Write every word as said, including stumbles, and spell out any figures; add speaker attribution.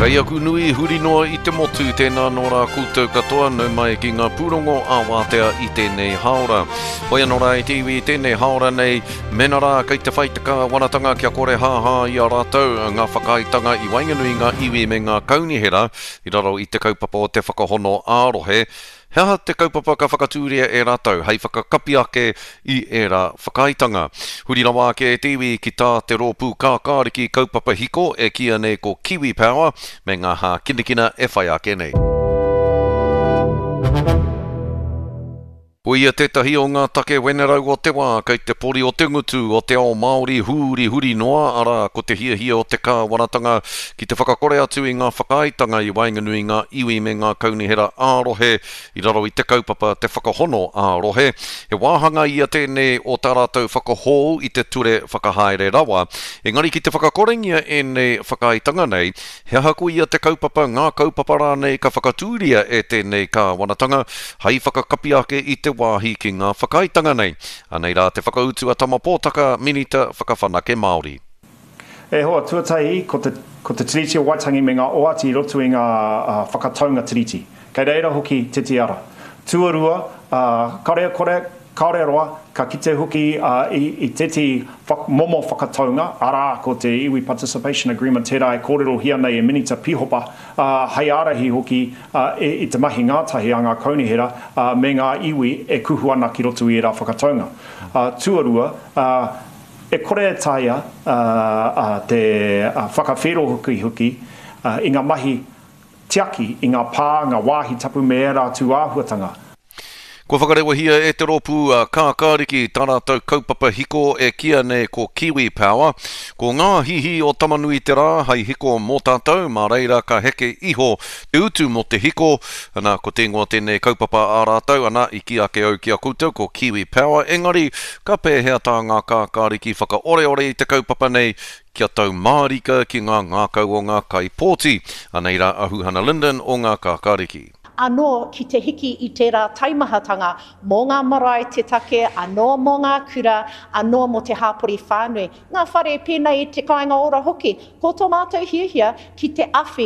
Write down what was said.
Speaker 1: Kai aku nui huri noa I te motu tēnā no rā koutou katoa nau mai ki ngā pūrongo a Wātea I tēnei haora. Hoia no rā I te iwi I tēnei haora nei, mena rā kei te whaitaka wanatanga kia kore haha I a rātou ngā whakaitanga I wainganui ngā iwi me ngā kaunihera I raro I te kaupapa o te whakahono ārohe. Hea te kaupapa ka whakatūria e rātou, hei whakakapi ake I e rā whakaitanga. Huri rawa ke e tiwi ki tā te rōpū kākāriki kaupapa hiko e kia nei ko Kiwi Power, me ngā hā kinikina e whai ake nei. Ko ia tētahi o ngā take wenerau o te wā, kei te pori o te ngutu o te ao Māori huri huri noa, ara ko te hia hia o te kāwanatanga ki te whakakore atu I ngā whakaitanga I wainganui ngā iwi me ngā kaunihera ārohe, I raro I te kaupapa te whakahono ārohe. He wāhanga ia tēnei o tā rātou whakahou I te ture whakahaere rawa. Engari ki te whakakorengia e nei whakaitanga nei, he haku ia te kaupapa, ngā kaupapa rā nei ka whakatūria e tēnei kāwanatanga, hei whakakapi ake I te wāhi ki ngā whakaitanga nei. Anei rā te whakautu a tama pōtaka minita whakawhanake Māori.
Speaker 2: E hoa tuatahi ko te, ko te tiriti o Waitangi me ngā oati I roto I ngā uh, whakataunga tiriti. Kei reira hoki te tiara. Tuarua, uh, karea kore, karea roa, ka kite hoki uh, I, I teti whak, momo whakataunga, arā ko te iwi participation agreement tērā e kōrero hia nei e minita pihopa, uh, hei arahi hoki uh, I, I te mahi ngātahi a ngā kaunihera uh, me ngā iwi e kuhu ana ki roto I rā whakataunga. Uh, tuarua, uh, e kore e taia uh, uh, te uh, whakawhero hoki hoki uh, I ngā mahi tiaki, I ngā pā, ngā wāhi tapu me e rā tū āhuatanga.
Speaker 1: Ko whakarewa hia e te rōpū a kākāriki tā rātou kaupapa hiko e kia nei ko Kiwi Power. Ko ngā hihi o tamanui te rā, hei hiko mō tātou, mā reira ka heke iho te utu mo te hiko, ana ko tēngoa tēnei kaupapa ā rātou, ana I ki ake au ki a koutou ko Kiwi Power. Engari, ka pēhea tā ngā kākāriki whakaore ore I te kaupapa nei, kia tau mārika ki ngā ngākau o ngā kaipōti. Anei rā Ahuhana Linden o ngā kākāriki.
Speaker 3: Anō ki te hiki I tērā taimahatanga mō ngā marae te take, anō mō ngā kura, anō mō te hāpori whānui. Ngā whare pēnei te kāinga ora hoki, ko tō mātou hiahia ki te awhi